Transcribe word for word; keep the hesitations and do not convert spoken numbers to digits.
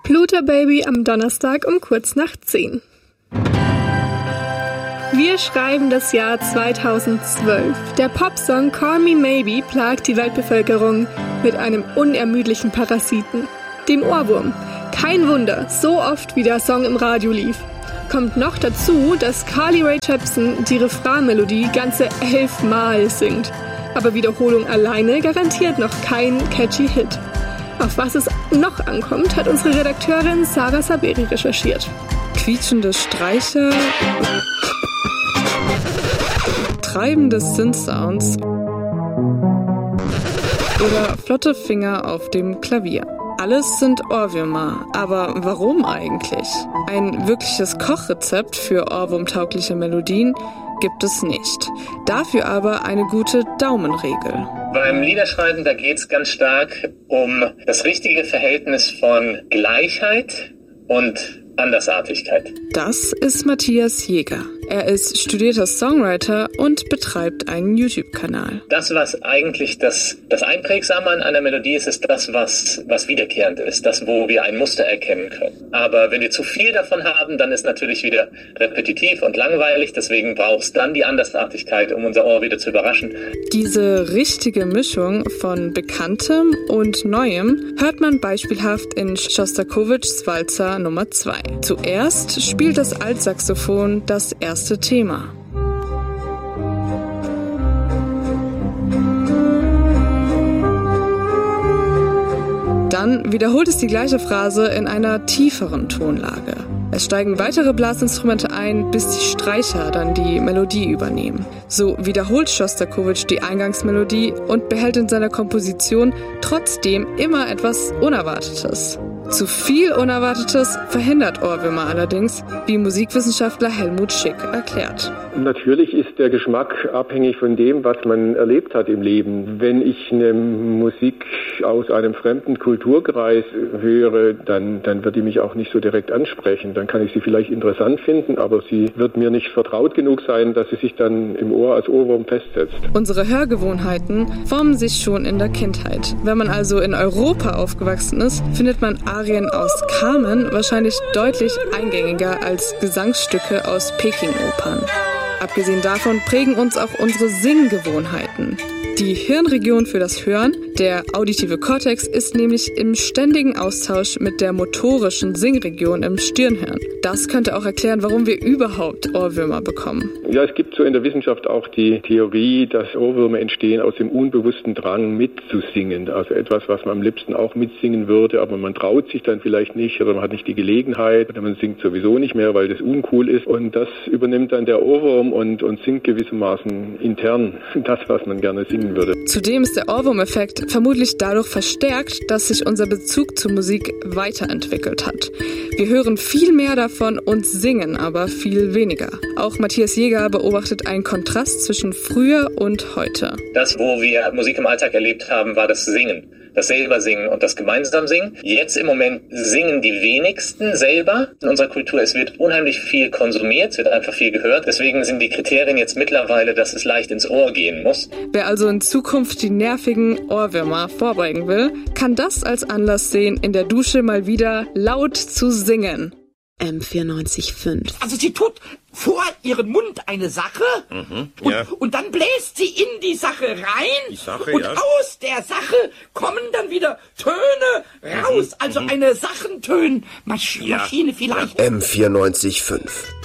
Pluto Baby am Donnerstag um kurz nach zehn. Wir schreiben das Jahr zweitausendzwölf. Der Popsong Call Me Maybe plagt die Weltbevölkerung mit einem unermüdlichen Parasiten, dem Ohrwurm. Kein Wunder, so oft wie der Song im Radio lief. Kommt noch dazu, dass Carly Rae Jepsen die Refrainmelodie ganze elfmal singt. Aber Wiederholung alleine garantiert noch kein catchy Hit. Auf was es noch ankommt, hat unsere Redakteurin Sarah Saberi recherchiert. Quietschende Streicher, treibende Synth-Sounds oder flotte Finger auf dem Klavier. Alles sind Ohrwürmer, aber warum eigentlich? Ein wirkliches Kochrezept für ohrwurmtaugliche Melodien gibt es nicht. Dafür aber eine gute Daumenregel. Beim Liederschreiben, da geht es ganz stark um das richtige Verhältnis von Gleichheit und Andersartigkeit. Das ist Matthias Jäger. Er ist studierter Songwriter und betreibt einen YouTube-Kanal. Das, was eigentlich das, das Einprägsame an einer Melodie ist, ist das, was, was wiederkehrend ist. Das, wo wir ein Muster erkennen können. Aber wenn wir zu viel davon haben, dann ist natürlich wieder repetitiv und langweilig. Deswegen braucht es dann die Andersartigkeit, um unser Ohr wieder zu überraschen. Diese richtige Mischung von Bekanntem und Neuem hört man beispielhaft in Schostakowitschs Walzer Nummer zwei. Zuerst spielt das Altsaxophon das erste Thema. Dann wiederholt es die gleiche Phrase in einer tieferen Tonlage. Es steigen weitere Blasinstrumente ein, bis die Streicher dann die Melodie übernehmen. So wiederholt Schostakowitsch die Eingangsmelodie und behält in seiner Komposition trotzdem immer etwas Unerwartetes. Zu viel Unerwartetes verhindert Ohrwürmer allerdings, wie Musikwissenschaftler Helmut Schick erklärt. Natürlich ist der Geschmack abhängig von dem, was man erlebt hat im Leben. Wenn ich eine Musik aus einem fremden Kulturkreis höre, dann, dann wird die mich auch nicht so direkt ansprechen. Dann kann ich sie vielleicht interessant finden, aber sie wird mir nicht vertraut genug sein, dass sie sich dann im Ohr als Ohrwurm festsetzt. Unsere Hörgewohnheiten formen sich schon in der Kindheit. Wenn man also in Europa aufgewachsen ist, findet man Arien aus Carmen wahrscheinlich deutlich eingängiger als Gesangsstücke aus Peking-Opern. Abgesehen davon prägen uns auch unsere Singgewohnheiten. Die Hirnregion für das Hören, der auditive Kortex, ist nämlich im ständigen Austausch mit der motorischen Singregion im Stirnhirn. Das könnte auch erklären, warum wir überhaupt Ohrwürmer bekommen. Ja, es gibt so in der Wissenschaft auch die Theorie, dass Ohrwürmer entstehen aus dem unbewussten Drang mitzusingen. Also etwas, was man am liebsten auch mitsingen würde, aber man traut sich dann vielleicht nicht oder man hat nicht die Gelegenheit oder man singt sowieso nicht mehr, weil das uncool ist. Und das übernimmt dann der Ohrwurm und, und singt gewissermaßen intern das, was man gerne singen würde. Zudem ist der Ohrwurm-Effekt vermutlich dadurch verstärkt, dass sich unser Bezug zur Musik weiterentwickelt hat. Wir hören viel mehr davon und singen aber viel weniger. Auch Matthias Jäger beobachtet einen Kontrast zwischen früher und heute. Das, wo wir Musik im Alltag erlebt haben, war das Singen. Das selber Singen und das gemeinsam Singen. Jetzt im Moment singen die wenigsten selber in unserer Kultur. Es wird unheimlich viel konsumiert, es wird einfach viel gehört. Deswegen sind die Kriterien jetzt mittlerweile, dass es leicht ins Ohr gehen muss. Wer also in Zukunft die nervigen Ohrwürmer vorbeugen will, kann das als Anlass sehen, in der Dusche mal wieder laut zu singen. M vierundneunzig Komma fünf. Also sie tut vor ihren Mund eine Sache mhm, und, ja. und dann bläst sie in die Sache rein die Sache, und ja. aus der Sache kommen dann wieder Töne raus. Mhm, also mhm. eine Sachentöne-Maschine ja. vielleicht. M vierundneunzig Komma fünf.